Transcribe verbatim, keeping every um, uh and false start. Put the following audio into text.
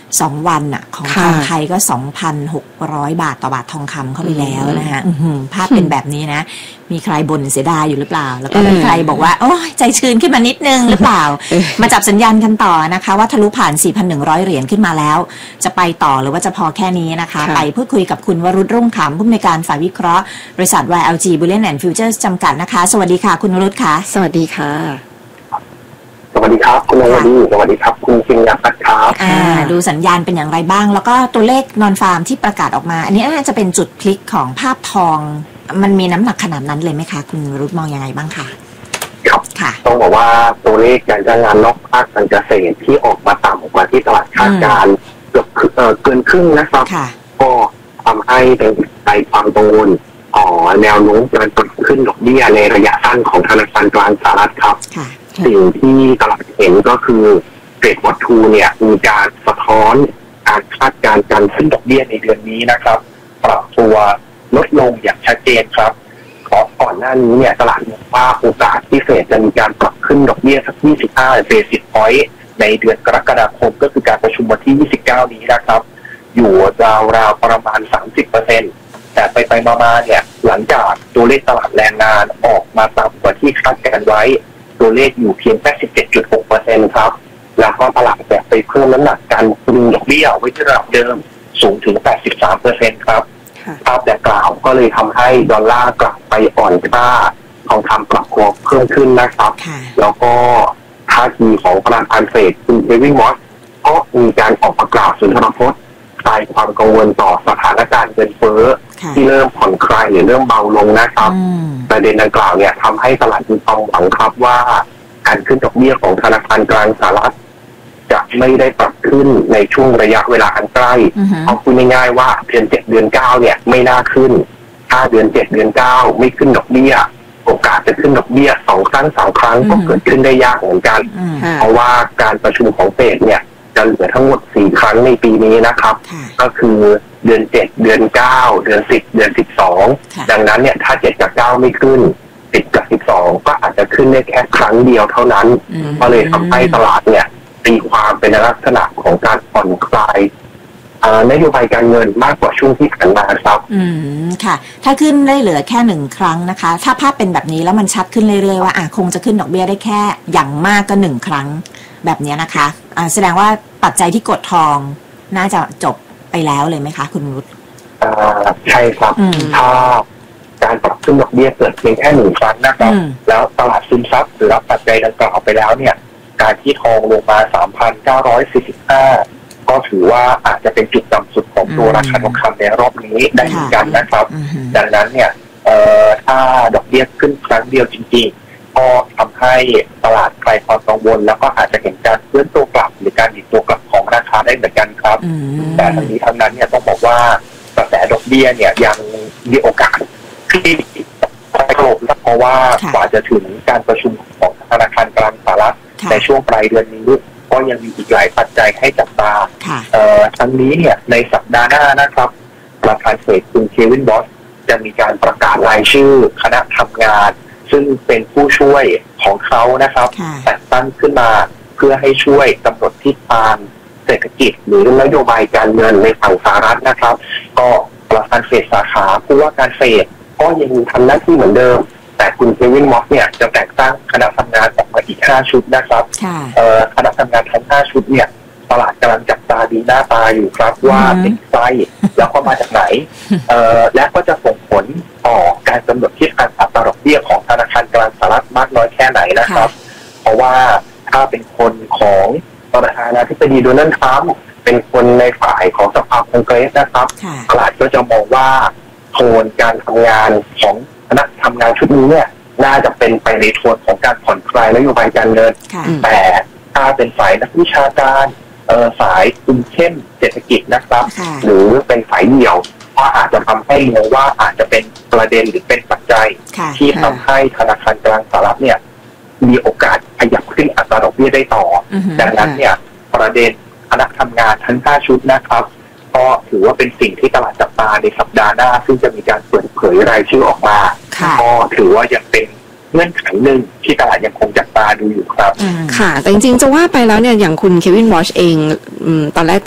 สองวันอะของทองไทยก็ สองพันหกร้อย บาทต่อบาททองคำเข้าไปแล้วนะคะภาพเป็นแบบนี้นะมีใครบ่นเสียดายอยู่หรือเปล่าแล้วก็มีใครบอกว่าโอ้ยใจชื้นขึ้นมานิดนึงหรือเปล่ามาจับสัญญาณกันต่อนะคะว่าทะลุผ่าน สี่พันหนึ่งร้อย เหรียญขึ้นมาแล้วจะไปต่อหรือว่าจะพอแค่นี้นะคะไปพูดคุยกับคุณวรุษรุ่งขำผู้อำนวยการฝ่ายวิเคราะห์บริษัท วาย แอล จี Bullion and Futures จำกัดนะคะสวัสดีค่ะคุณวรุษค่ะสวัสดีค่ะสวัสดีครับคุณนวดีสวัสดีครับคุณชิงยาพัฒน์ครับดูสัญญาณเป็นอย่างไรบ้างแล้วก็ตัวเลขนอนฟาร์มที่ประกาศออกมาอันนี้น่าจะเป็นจุดพลิกของภาพทองมันมีน้ำหนักขนาดนั้นเลยไหมคะคุณวรุษมองยังไงบ้างคะครับค่ะต้องบอกว่าตัวเลขการจ้างงานนอกภาคการเกษตรที่ออกมาต่ำกว่าที่ตลาดคาดการณ์เกือบเกินครึ่งนะครับก็ทำให้เป็นใจความกังวลต่อแนวโน้มการปรับขึ้นดอกเบี้ยในระยะสั้นของธนาคารกลางสหรัฐครับสิ่งที่ตลาดเห็นก็คือเฟดวัตถุเนี่ยมีการสะท้อนการคาดการณ์การขึ้นดอกเบี้ยในเดือนนี้นะครับปรับตัวลดลงอย่างชัดเจนครับเพราะก่อนหน้านี้เนี่ยตลาดมองว่าโอกาสที่เฟดจะมีการปรับขึ้นดอกเบี้ยสักยี่สิบห้าเบสิสพอยต์ในเดือนกรกฎาคมก็คือการประชุมวันที่ยี่สิบเก้านี้นะครับอยู่ราวๆประมาณ สามสิบเปอร์เซ็นต์ แต่ไปไปมาๆเนี่ยหลังจากตัวเลขตลาดแรงงานออกมาต่ำกว่าที่คาดการณ์ไว้ตัวเลขอยู่เพียงแค่ สิบเจ็ดจุดหกเปอร์เซ็นต์ ครับแล้วก็ตลาดแบบไปเพิ่มน้ำหนักการตรึงดอกเบี้ยไว้ที่ระดับเดิมสูงถึง แปดสิบสามเปอร์เซ็นต์ ครับภาพดังกล่าวก็เลยทำให้ดอลลาร์กลับไปอ่อนค่าทองคำปรับตัวเพิ่มขึ้นนะครับแล้วก็ท่าทีของประธานเฟดคุณเควินมอสก็มีการออกประกาศสุนทรพจน์คลายความกังวลต่อสถานการณ์เงินเฟ้อที่เริ่มผ่อนคลายหรือเริ่มเบาลงนะครับประเด็นดังกล่าวเนี่ยทำให้ตลาดมีความหวังครับว่าการขึ้นดอกเบี้ยของธนาคารกลางสหรัฐจะไม่ได้ปรับขึ้นในช่วงระยะเวลาอันใกล้เอาพูดง่ายๆว่าเดือนเจ็ดเดือนเก้าเนี่ยไม่น่าขึ้นถ้าเดือนเจ็ดเดือนเก้าไม่ขึ้นดอกเบี้ยโอกาสจะขึ้นดอกเบี้ยสองครั้งสามครั้งก็เกิดขึ้นได้ยากเหมือนกันเพราะว่าการประชุมของเฟดเนี่ยจะเหลือทั้งหมดสี่ครั้งในปีนี้นะครับก็คือเดือนเจ็ดเดือนเก้าเดือนสิบเดือนสิบสองดังนั้นเนี่ยถ้าเจ็ดกับเก้าไม่ขึ้นสิบกับสิบสองก็อาจจะขึ้นได้แค่ครั้งเดียวเท่านั้นก็เลยทำให้ตลาดเนี่ยตีความเป็นลักษณะของการผ่อนคลายนโยบายการเงินมากกว่าช่วงที่ผ่านมาครับอืมค่ะถ้าขึ้นได้เหลือแค่หนึ่งครั้งนะคะถ้าภาพเป็นแบบนี้แล้วมันชัดขึ้นเรื่อยๆว่าอ่ะคงจะขึ้นดอกเบี้ยได้แค่อย่างมากก็หนึ่งครั้งแบบนี้นะคะอ่าแสดงว่าปัจจัยที่กดทองน่าจะจบไปแล้วเลยไหมคะคุณรุตอ่าใช่ครับถ้าการปรับขึ้นดอกเบี้ยเกิดเพียงแค่หนึ่งครั้งนะครับแล้วตลาดซึมซับหรือรับปัจจัยดังกล่าวไปแล้วเนี่ยการที่ทองลงมา สามพันเก้าร้อยสี่สิบห้า ก็ถือว่าอาจจะเป็นจุดต่ำสุดของตัวราคาทองคำในรอบนี้ได้เหมือนกันนะครับดังนั้นเนี่ยถ้าดอกเบี้ยขึ้นครั้งเดียวจริงๆก็ทำให้ตลาดคลายความกังวลแล้วก็อาจจะเห็นการเคลื่อนตัวกลับหรือการหยุดตัวกลับของราคาได้เหมือนกันครับแต่ทั้งนี้ทั้งนั้นเนี่ยต้องบอกว่ากระแสดอกเบี้ยเนี่ยยังมีโอกาสที่จะลดเพราะว่ากว่าจะถึงการประชุมของธนาคารกลางสหรัฐในช่วงปลายเดือนนี้ก็ยังมีอีกหลายปัจจัยให้จับตาทั้งนี้เนี่ยในสัปดาห์หน้านะครับประธานเฟดคุณเควินบอสจะมีการประกาศรายชื่อคณะทำงานซึ่งเป็นผู้ช่วยของเขานะครับแต่งตั้งขึ้นมาเพื่อให้ช่วยกำหนดทิศทางเศรษฐกิจหรือนโยบายการเงินในฝั่งสหรัฐนะครับก็ประธานเฟดสาขาผู้ว่าการเฟดก็ยังทำหน้าที่เหมือนเดิมแต่คุณเควินมอสเนี่ยจะแต่งตั้งคณะทำงานออกมาอีกห้าชุดนะครับคณะทำงานทั้งห้าชุดเนี่ยตลาดกำลังจับตาดีหน้าตาอยู่ครับว่าเป็นใครแล้วก็มาจากไหนและก็จะส่งผลต่อการกำหนดทิศทางอัตราดอกเบี้ยของธนาคารกลางสหรัฐมากน้อยแค่ไหนนะครับเพราะว่าถ้าเป็นคนของประธานาธิบดีโดนัลด์ทรัมป์เป็นคนในฝ่ายของสภาคองเกรสนะครับตลาดก็จะมองว่าโทนการทำงานของคณะทำงานชุดนี้เนี่ยน่าจะเป็นไปในโทนของการผ่อนคลายนโยบายการเงินแต่ถ้าเป็นฝ่ายนักวิชาการสายคุมเข้มเศรษฐกิจนะครับหรือเป็นฝ่ายเดี่ยวก็อาจจะทำให้มองว่าอาจจะเป็นประเด็นหรือเป็นปัจจัยที่ทำให้ธนาคารกลางสหรัฐเนี่ยมีโอกาสขยับขึ้นอัตราดอกเบี้ยได้ต่อดังนั้นเนี่ยประเด็นคณะทำงานทั้งห้าชุดนะครับก็ถือว่าเป็นสิ่งที่ตลาดจับตาในสัปดาห์หน้าซึ่งจะมีการเปิดเผยรายชื่อออกมาก็ถือว่ายังเป็นเงื่อนไขหนึ่งที่ตลาดยังคงจับตาดูอยู่ครับค่ะแต่จริงๆจะว่าไปแล้วเนี่ยอย่างคุณเควินวอชเองตอนแรก